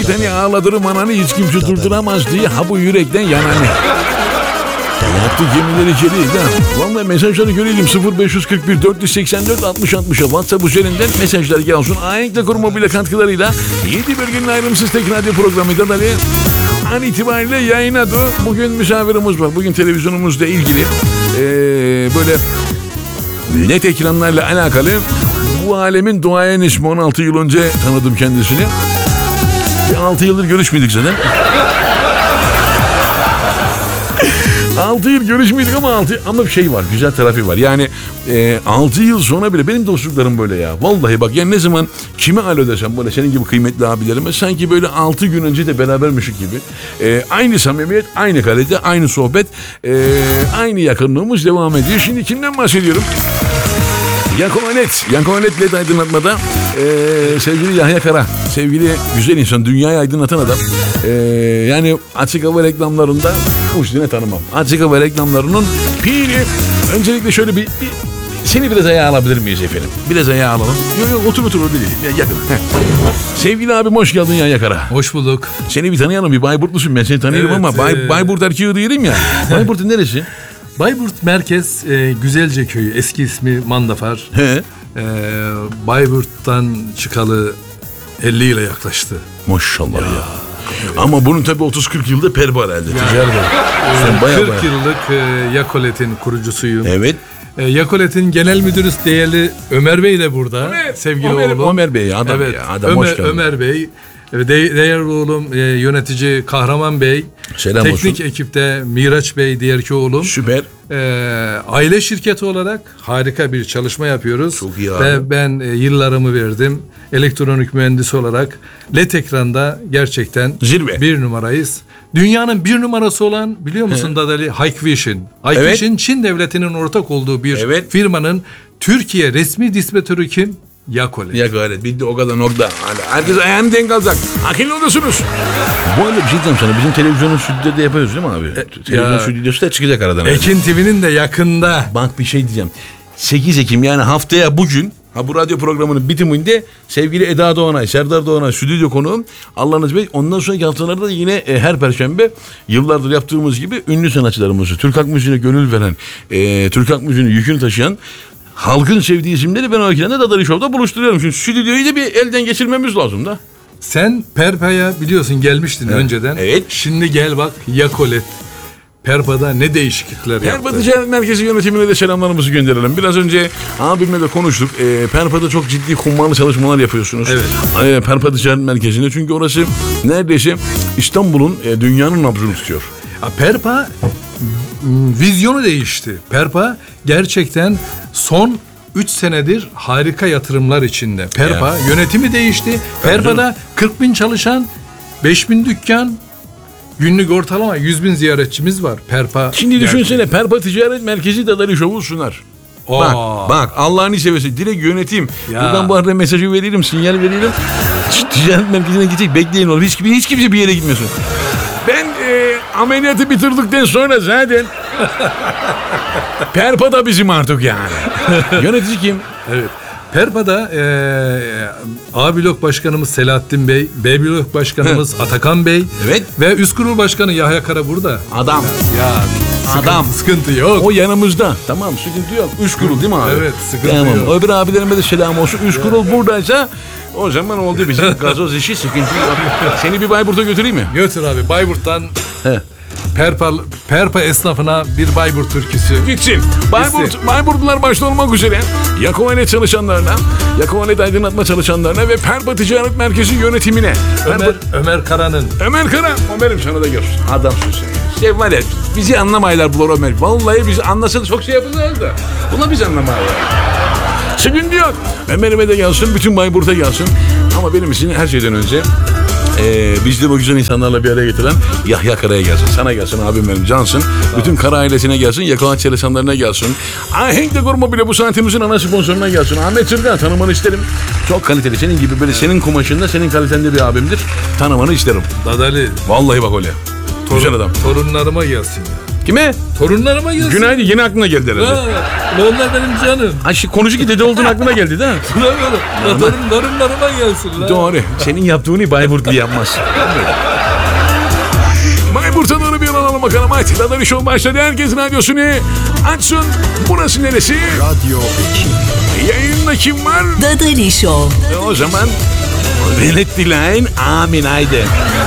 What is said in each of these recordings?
Seni ağlatırım ananı hiç kimse durduramaz diye ha bu yürekten yananı. Yattı gemileri içeriye de. Vallahi mesajları görelim 0541 484 60 60'a WhatsApp üzerinden mesajlar gelsin. Ahenkle Kurma bile katkılarıyla 7 bölgenin ayrımsız tek radyo programıyla da an itibariyle yayınladı. Bugün misafirimiz var. Bugün televizyonumuzla ilgili böyle LED ekranlarla alakalı bu alemin duayen ismi. 16 yıl önce tanıdım kendisini. 6 yıldır görüşmedik zaten. 6 yıl görüşmedik ama bir şey var, güzel tarafı var. Yani 6 yıl sonra bile benim dostluklarım böyle ya. Vallahi bak yani ne zaman kime alo desem böyle senin gibi kıymetli abilerime sanki böyle 6 gün önce de berabermişik gibi. Aynı samimiyet, aynı kalite, aynı sohbet, aynı yakınlığımız devam ediyor. Şimdi kimden bahsediyorum? Yankonet LED aydınlatmada sevgili Yahya Kara, sevgili güzel insan, dünyayı aydınlatan adam. Yani açık hava reklamlarında uçtuğunu tanımam. Açık hava reklamlarının piri. Öncelikle şöyle bir seni biraz ayağa alabilir miyiz efendim? Biraz ayağa alalım. Yok otur öyle değil. Yakın. Sevgili abim hoş geldin Yahya Kara. Hoş bulduk. Seni bir tanıyalım, bir Bayburtlusun, ben seni tanıyorum ama Bayburt erkeği diyelim ya. Bayburt'un neresi? Bayburt merkez Güzelce köyü, eski ismi Mandafar. He. Bayburt'tan çıkalı 50 yıla yaklaştı. Maşallah ya. Evet. Ama bunun tabii 30-40 yılda perba herhalde. Sen 40 yıllık Yakolet'in kurucusuyum. Evet. Yakolet'in genel müdürü değerli Ömer Bey de burada. Sevgili oğlum. Ömer Bey adam evet. ya. Adam hoş geldin. Ömer Bey. Değerli oğlum yönetici Kahraman Bey. Selam Teknik olsun. ekipte Miraç Bey diğer ki oğlum. Süper. Aile şirketi olarak harika bir çalışma yapıyoruz. Çok iyi abi. Ve ben yıllarımı verdim. Elektronik mühendisi olarak LED ekranda gerçekten zirve. Bir numarayız. Dünyanın bir numarası olan biliyor musun Dadali? Hikvision. Hikvision evet. Çin devletinin ortak olduğu bir firmanın Türkiye resmi distribütörü kim? Yakolet. Yakolet. Bitti o kadar nokta. Herkes ayağını denk alacak. Akıllı olursunuz. Bu arada bir şey diyeceğim sana. Bizim televizyonun stüdyoda yapıyoruz değil mi abi? Televizyon stüdyosu da çıkacak aradan. Ekin TV'nin de yakında. Bak bir şey diyeceğim. 8 Ekim yani haftaya bugün bu radyo programının bitiminde sevgili Eda Doğanay, Serdar Doğanay stüdyo konuğum. Allah'ın izniyle ondan sonraki haftalarda yine her perşembe yıllardır yaptığımız gibi ünlü sanatçılarımızı, Türk halk müziğine gönül veren, Türk halk müziğinin yükünü taşıyan halkın sevdiği isimleri ben o ekranda Dadali Show'da buluşturuyorum. Çünkü stüdyoyu da bir elden geçirmemiz lazım da. Sen Perpa'ya biliyorsun gelmiştin önceden. Evet. Şimdi gel bak Yakolet. Perpa'da ne değişiklikler yaptı. Perpa Ticaret Merkezi yönetimine de selamlarımızı gönderelim. Biraz önce abimle de konuştuk. Perpa'da çok ciddi hummalı çalışmalar yapıyorsunuz. Evet. Perpa Ticaret Merkezi'nde. Çünkü orası neredeyse İstanbul'un dünyanın nabzını tutuyor. Perpa vizyonu değişti. Perpa gerçekten son 3 senedir harika yatırımlar içinde. Perpa yönetimi değişti. Perpa'da 40 bin çalışan, 5 bin dükkan, günlük ortalama 100 bin ziyaretçimiz var. Perpa. Şimdi düşünsene Perpa Ticaret Merkezi Dadali Show'u sunar. Bak Allah'ın seversen direkt yönetim. Buradan bu arada mesajı veririm, sinyal veririm. Ticaret merkezine gidecek, bekleyin oğlum. Hiç kimse bir yere gitmesin. Ben ameliyatı bitirdikten sonra zaten Perpa da bizim artık yani. Yönetici kim? Evet. Perpa'da A blok başkanımız Selahattin Bey, B blok başkanımız Atakan Bey ve üst kurul başkanı Yahya Kara burada. Adam. Sıkıntı yok. O yanımızda. Tamam sıkıntı yok. Üst kurul değil mi abi? Evet sıkıntı yok. Öbür abilerime de selam olsun. Üst kurul buradaysa o zaman oldu bizim gazoz işi sıkıntı yok. Seni bir Bayburt'a götüreyim mi? Götür abi. Bayburt'tan Perpa esnafına bir Bayburt türküsü. Gitsin. Bayburtlular başta olmak üzere Yakovanet çalışanlarına, Yakovanet aydınlatma çalışanlarına ve Perpa Ticaret Merkezi yönetimine. Ömer Kara'nın. Ömer Kara. Ömer'im sana da gör. Adamsın sen. Şey var ya bizi anlamaylar bunlar Ömer. Vallahi bizi anlasa da çok şey yapacağız da. Buna biz anlamaylar. Sıkıntı yok. Ömer'ime de gelsin, bütün Bayburt'a gelsin. Ama benim için her şeyden önce bizde bu güzel insanlarla bir araya getiren Yahya Kara'ya gelsin. Sana gelsin abim benim cansın. Bütün Kara ailesine gelsin. Yakalat çalışanlarına gelsin. Ahenkle Kurma bile bu saatimizin ana sponsoruna gelsin. Ahmet Çırgan tanımanı isterim. Çok kaliteli. Senin gibi böyle senin kumaşında senin kalitende bir abimdir. Tanımanı isterim. Dadali. Vallahi bak öyle. Güzel adam. Torunlarıma gelsin ya. Kime? Torunlarıma gelsin. Günaydın, yeni aklına geldi herhalde. Ha, onlar benim canım. Ay konuşu ki dede olduğun aklına geldi değil mi? Torunlarıma gelsin lan. Doğru. Senin yaptığını Bayburtlu yapmaz. Bayburt'a doğru bir yol alalım bakalım. Haydi Dadali Show başladı. Herkes radyosunu açsın. Burası neresi? Radyo Yayında kim var? Dadali Show. O zaman Velet dileyin. Amin haydi.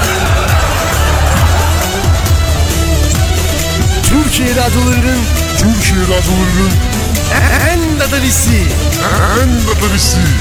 Türkiye radyolarının en dadalisi